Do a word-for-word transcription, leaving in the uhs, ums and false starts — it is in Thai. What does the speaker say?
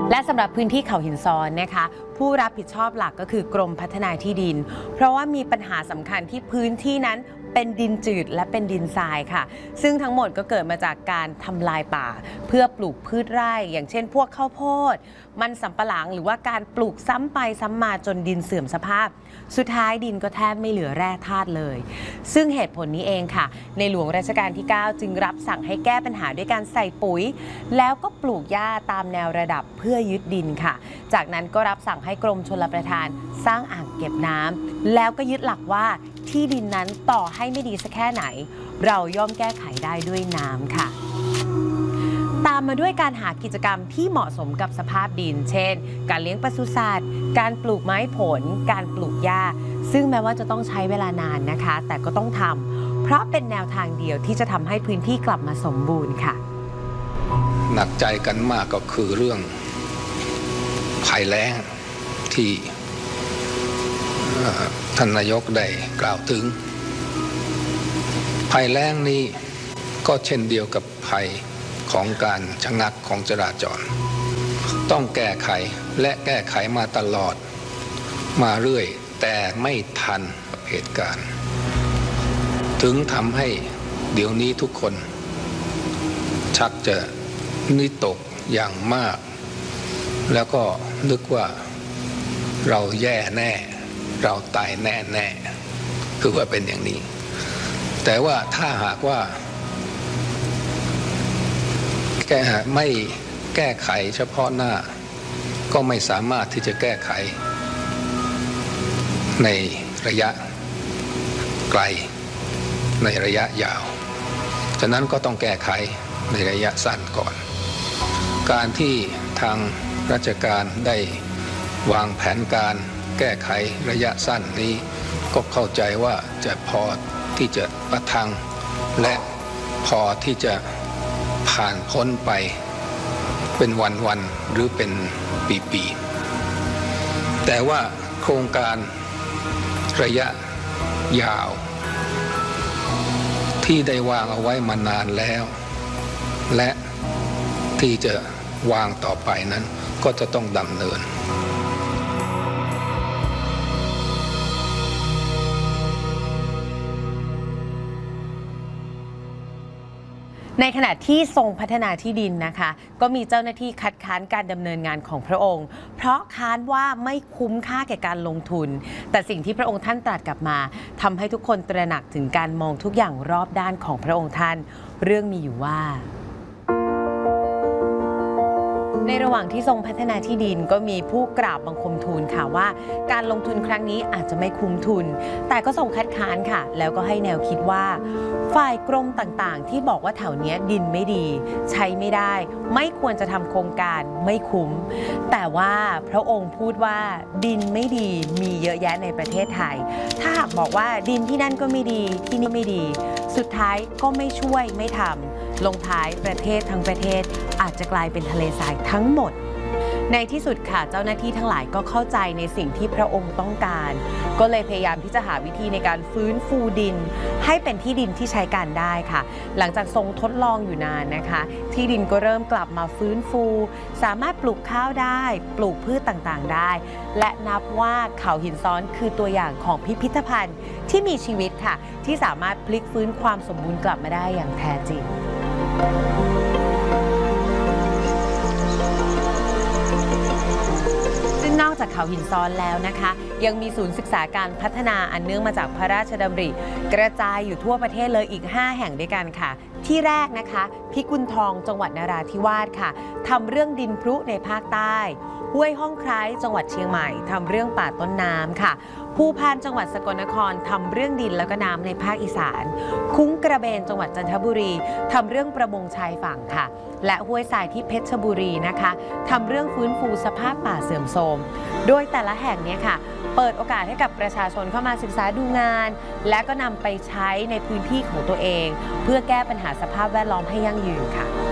และสำหรับพื้นที่เขาหินซ้อนนะคะผู้รับผิดชอบหลักก็คือกรมพัฒนาที่ดินเพราะว่ามีปัญหาสำคัญที่พื้นที่นั้นเป็นดินจืดและเป็นดินทรายค่ะซึ่งทั้งหมดก็เกิดมาจากการทำลายป่าเพื่อปลูกพืชไร่อย่างเช่นพวกข้าวโพดมันสำปะหลังหรือว่าการปลูกซ้ำไปซ้ำมาจนดินเสื่อมสภาพสุดท้ายดินก็แทบไม่เหลือแร่ธาตุเลยซึ่งเหตุผลนี้เองค่ะในหลวงรัชกาลที่เก้าจึงรับสั่งให้แก้ปัญหาด้วยการใส่ปุ๋ยแล้วก็ปลูกหญ้าตามแนวระดับเพื่อยึดดินค่ะจากนั้นก็รับสั่งให้กรมชลประทานสร้างอ่างเก็บน้ำแล้วก็ยึดหลักว่าที่ดินนั้นต่อให้ไม่ดีสักแค่ไหนเราย่อมแก้ไขได้ด้วยน้ำค่ะตามมาด้วยการหากิจกรรมที่เหมาะสมกับสภาพดินเช่นการเลี้ยงปศุสัตว์การปลูกไม้ผลการปลูกหญ้าซึ่งแม้ว่าจะต้องใช้เวลานานนะคะแต่ก็ต้องทำเพราะเป็นแนวทางเดียวที่จะทำให้พื้นที่กลับมาสมบูรณ์ค่ะหนักใจกันมากก็คือเรื่องภัยแล้งที่ท่านนายกได้กล่าวถึงภัยแล้งนี้ก็เช่นเดียวกับภัยของการชะงักของจราจรต้องแก้ไขและแก้ไขมาตลอดมาเรื่อยแต่ไม่ทันเหตุการณ์ถึงทำให้เดี๋ยวนี้ทุกคนชักจะนิตกอย่างมากแล้วก็นึกว่าเราแย่แน่เราตายแน่แน่คือว่าเป็นอย่างนี้แต่ว่าถ้าหากว่าแก้ไม่แก้ไขเฉพาะหน้าก็ไม่สามารถที่จะแก้ไขในระยะไกลในระยะยาวฉะนั้นก็ต้องแก้ไขในระยะสั้นก่อนการที่ทางราชการได้วางแผนการแก้ไขระยะสั้นนี้ก็เข้าใจว่าจะพอที่จะประทังและพอที่จะผ่านพ้นไปเป็นวันๆหรือเป็นปีๆแต่ว่าโครงการระยะยาวที่ได้วางเอาไว้มานานแล้วและที่จะวางต่อไปนั้นก็จะต้องดำเนินในขณะที่ทรงพัฒนาที่ดินนะคะก็มีเจ้าหน้าที่คัดค้านการดำเนินงานของพระองค์เพราะค้านว่าไม่คุ้มค่าแก่การลงทุนแต่สิ่งที่พระองค์ท่านตรัสกลับมาทำให้ทุกคนตระหนักถึงการมองทุกอย่างรอบด้านของพระองค์ท่านเรื่องมีอยู่ว่าในระหว่างที่ทรงพัฒนาที่ดินก็มีผู้กราบบังคมทูลค่ะว่าการลงทุนครั้งนี้อาจจะไม่คุ้มทุนแต่ก็ทรงคัดค้านค่ะแล้วก็ให้แนวคิดว่าฝ่ายกรมต่างๆที่บอกว่าแถวนี้ดินไม่ดีใช้ไม่ได้ไม่ควรจะทำโครงการไม่คุ้มแต่ว่าพระองค์พูดว่าดินไม่ดีมีเยอะแยะในประเทศไทยถ้าหากบอกว่าดินที่นั่นก็ไม่ดีที่นี่ไม่ดีสุดท้ายก็ไม่ช่วยไม่ทำลงท้ายประเทศทั้งประเทศอาจจะกลายเป็นทะเลทรายทั้งหมดในที่สุดค่ะเจ้าหน้าที่ทั้งหลายก็เข้าใจในสิ่งที่พระองค์ต้องการก็เลยพยายามที่จะหาวิธีในการฟื้นฟูดินให้เป็นที่ดินที่ใช้การได้ค่ะหลังจากทรงทดลองอยู่นานนะคะที่ดินก็เริ่มกลับมาฟื้นฟูสามารถปลูกข้าวได้ปลูกพืชต่างๆได้และนับว่าเขาหินซ้อนคือตัวอย่างของพิพิธภัณฑ์ที่มีชีวิตค่ะที่สามารถพลิกฟื้นความสมบูรณ์กลับมาได้อย่างแท้จริงซึ่งนอกจากเขาหินซ้อนแล้วนะคะยังมีศูนย์ศึกษาการพัฒนาอันเนื่องมาจากพระราชดำริกระจายอยู่ทั่วประเทศเลยอีกห้าแห่งด้วยกันค่ะที่แรกนะคะพิกุลทองจังหวัดนราธิวาสค่ะทำเรื่องดินพรุในภาคใต้ห้วยห้องไคร้จังหวัดเชียงใหม่ทำเรื่องป่าต้นน้ำค่ะภูพานจังหวัดสกลนครทำเรื่องดินแล้วก็น้ำในภาคอีสานคุ้งกระเบนจังหวัดจันทบุรีทำเรื่องประมงชายฝั่งค่ะและห้วยทรายที่เพชรบุรีนะคะทำเรื่องฟื้นฟูสภาพป่าเสื่อมโทรมโดยแต่ละแห่งนี้ค่ะเปิดโอกาสให้กับประชาชนเข้ามาศึกษาดูงานและก็นำไปใช้ในพื้นที่ของตัวเองเพื่อแก้ปัญหาสภาพแวดล้อมให้ยั่งยืนค่ะ